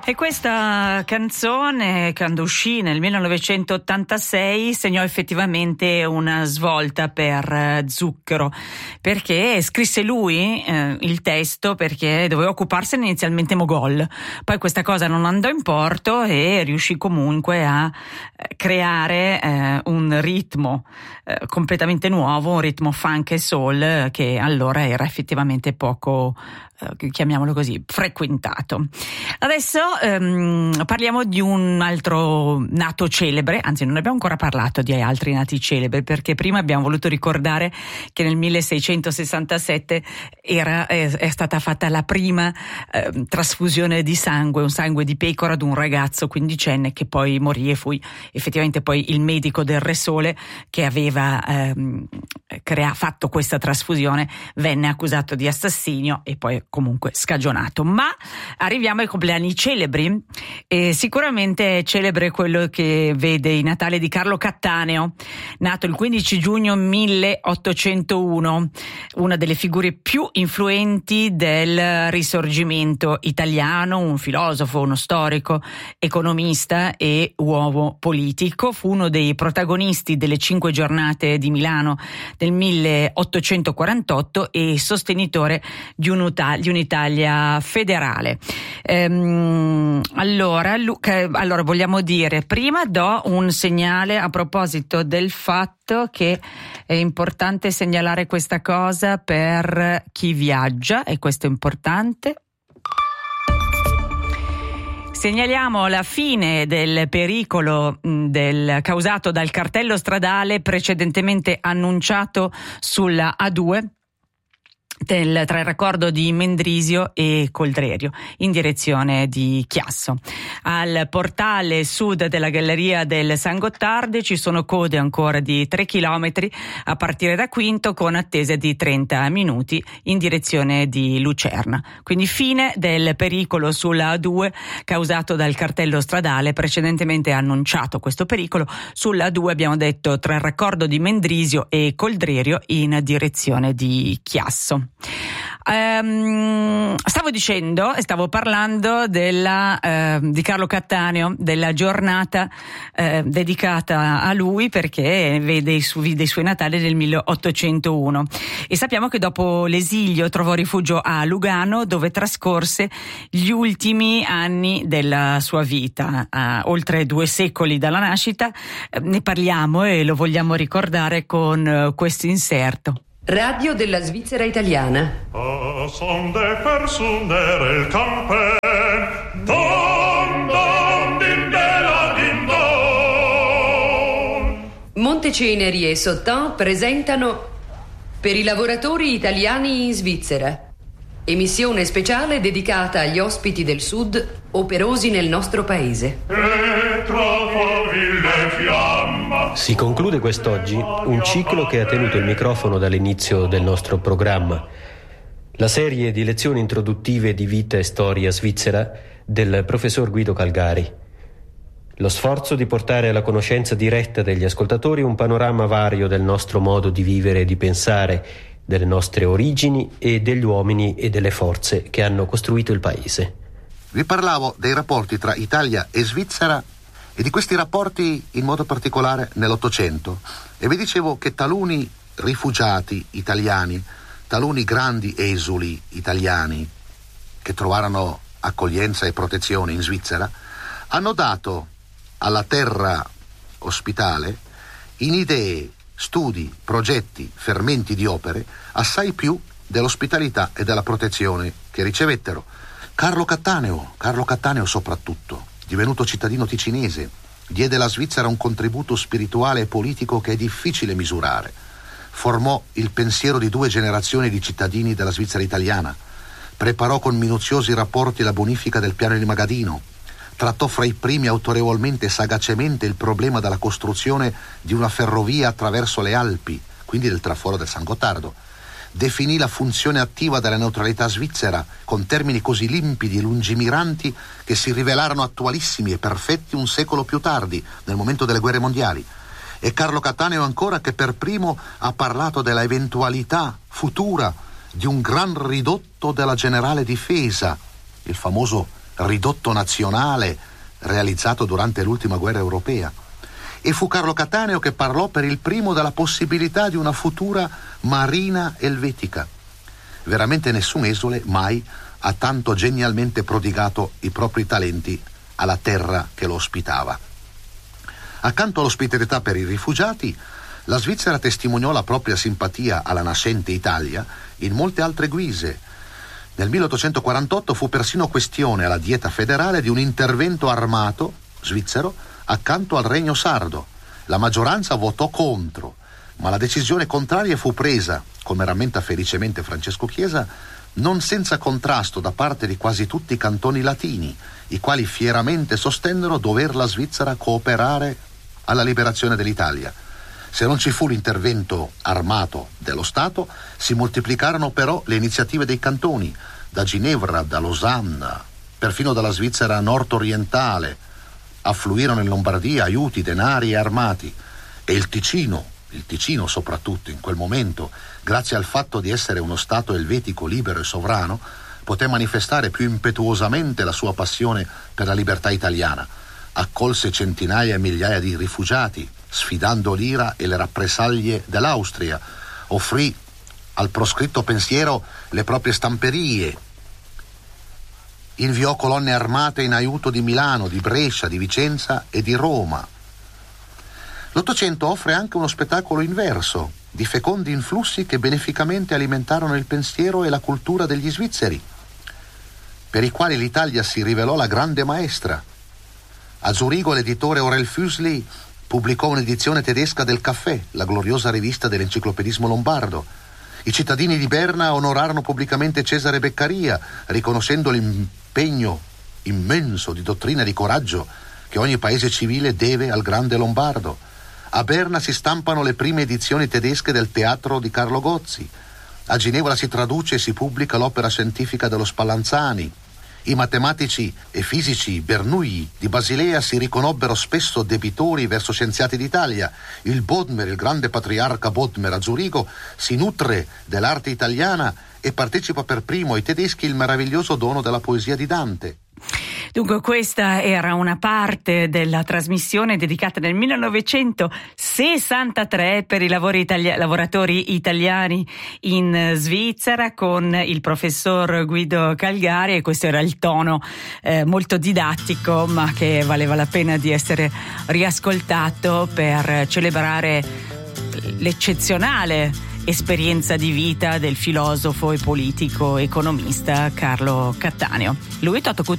E questa canzone, quando uscì nel 1986, segnò effettivamente una svolta per Zucchero, perché scrisse lui il testo, perché doveva occuparsene inizialmente Mogol. Poi questa cosa non andò in porto e riuscì comunque a creare un ritmo completamente nuovo, un ritmo funk e soul che allora era effettivamente poco, chiamiamolo così, frequentato. Adesso parliamo di un altro nato celebre, anzi non abbiamo ancora parlato di altri nati celebri, perché prima abbiamo voluto ricordare che nel 1667 è stata fatta la prima trasfusione di sangue, un sangue di pecora ad un ragazzo quindicenne che poi morì, e fu effettivamente poi il medico del Re Sole che aveva fatto questa trasfusione, venne accusato di assassinio e poi comunque scagionato. Ma arriviamo ai compleanni celebri, e sicuramente è celebre quello che vede i Natale di Carlo Cattaneo, nato il 15 giugno 1801, una delle figure più influenti del Risorgimento italiano, un filosofo, uno storico, economista e uomo politico. Fu uno dei protagonisti delle 5 giornate di Milano del 1848 e sostenitore di un'Italia federale. Allora vogliamo dire, prima do un segnale a proposito del fatto che è importante segnalare questa cosa per chi viaggia, e questo è importante. Segnaliamo la fine del pericolo causato dal cartello stradale precedentemente annunciato sulla A2 tra il raccordo di Mendrisio e Coldrerio in direzione di Chiasso. Al portale sud della galleria del San Gottardo ci sono code ancora di 3 chilometri a partire da Quinto, con attese di 30 minuti in direzione di Lucerna. Quindi fine del pericolo sulla A2 causato dal cartello stradale precedentemente annunciato. Questo pericolo sulla A2, abbiamo detto, tra il raccordo di Mendrisio e Coldrerio in direzione di Chiasso. Stavo parlando di Carlo Cattaneo, della giornata dedicata a lui, perché vede dei suoi Natali nel 1801, e sappiamo che dopo l'esilio trovò rifugio a Lugano, dove trascorse gli ultimi anni della sua vita. Oltre 2 secoli dalla nascita, ne parliamo e lo vogliamo ricordare con questo inserto. Radio della Svizzera Italiana. Monteceneri e Sottan presentano Per i lavoratori italiani in Svizzera. Emissione speciale dedicata agli ospiti del Sud operosi nel nostro paese. Si conclude quest'oggi un ciclo che ha tenuto il microfono dall'inizio del nostro programma. La serie di lezioni introduttive di vita e storia svizzera del professor Guido Calgari. Lo sforzo di portare alla conoscenza diretta degli ascoltatori un panorama vario del nostro modo di vivere e di pensare, delle nostre origini e degli uomini e delle forze che hanno costruito il paese. Vi parlavo dei rapporti tra Italia e Svizzera e di questi rapporti in modo particolare nell'Ottocento, e vi dicevo che taluni rifugiati italiani, taluni grandi esuli italiani che trovarono accoglienza e protezione in Svizzera, hanno dato alla terra ospitale in idee, studi, progetti, fermenti di opere assai più dell'ospitalità e della protezione che ricevettero. Carlo Cattaneo soprattutto, divenuto cittadino ticinese, diede alla Svizzera un contributo spirituale e politico che è difficile misurare. Formò il pensiero di 2 generazioni di cittadini della Svizzera italiana, preparò con minuziosi rapporti la bonifica del piano di Magadino, trattò fra i primi autorevolmente e sagacemente il problema della costruzione di una ferrovia attraverso le Alpi, quindi del traforo del San Gottardo. Definì la funzione attiva della neutralità svizzera con termini così limpidi e lungimiranti che si rivelarono attualissimi e perfetti un secolo più tardi, nel momento delle guerre mondiali. E Carlo Cattaneo ancora, che per primo ha parlato della eventualità futura di un gran ridotto della generale difesa, il famoso ridotto nazionale realizzato durante l'ultima guerra europea. E fu Carlo Cattaneo che parlò per il primo della possibilità di una futura marina elvetica. Veramente nessun esule mai ha tanto genialmente prodigato i propri talenti alla terra che lo ospitava. Accanto all'ospitalità per i rifugiati, la Svizzera testimoniò la propria simpatia alla nascente Italia in molte altre guise. Nel 1848 fu persino questione alla Dieta federale di un intervento armato svizzero accanto al Regno Sardo. La maggioranza votò contro, ma la decisione contraria fu presa, come rammenta felicemente Francesco Chiesa, non senza contrasto da parte di quasi tutti i cantoni latini, i quali fieramente sostennero dover la Svizzera cooperare alla liberazione dell'Italia. Se non ci fu l'intervento armato dello Stato, si moltiplicarono però le iniziative dei cantoni, da Ginevra, da Losanna, perfino dalla Svizzera nord-orientale. Affluirono in Lombardia aiuti, denari e armati. E il Ticino soprattutto in quel momento, grazie al fatto di essere uno Stato elvetico libero e sovrano, poté manifestare più impetuosamente la sua passione per la libertà italiana. Accolse centinaia e migliaia di rifugiati, sfidando l'ira e le rappresaglie dell'Austria. Offrì al proscritto pensiero le proprie stamperie. Inviò colonne armate in aiuto di Milano, di Brescia, di Vicenza e di Roma. L'Ottocento offre anche uno spettacolo inverso, di fecondi influssi che beneficamente alimentarono il pensiero e la cultura degli svizzeri, per i quali l'Italia si rivelò la grande maestra. A Zurigo l'editore Aurel Füssli pubblicò un'edizione tedesca del Caffè, la gloriosa rivista dell'enciclopedismo lombardo. I cittadini di Berna onorarono pubblicamente Cesare Beccaria, riconoscendo l'impegno immenso di dottrina e di coraggio che ogni paese civile deve al grande lombardo. A Berna si stampano le prime edizioni tedesche del teatro di Carlo Gozzi. A Ginevra si traduce e si pubblica l'opera scientifica dello Spallanzani. I matematici e fisici Bernoulli di Basilea si riconobbero spesso debitori verso scienziati d'Italia. Il Bodmer, il grande patriarca Bodmer a Zurigo, si nutre dell'arte italiana e partecipa per primo ai tedeschi il meraviglioso dono della poesia di Dante. Dunque questa era una parte della trasmissione dedicata nel 1963 per i lavoratori italiani in Svizzera con il professor Guido Calgari, e questo era il tono molto didattico ma che valeva la pena di essere riascoltato per celebrare l'eccezionale esperienza di vita del filosofo e politico economista Carlo Cattaneo. Lui Toto Cutolo